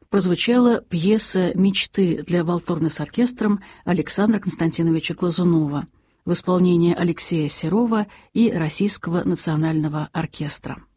прозвучала пьеса «Мечты» для валторны с оркестром Александра Константиновича Глазунова в исполнении Алексея Серова и Российского национального оркестра.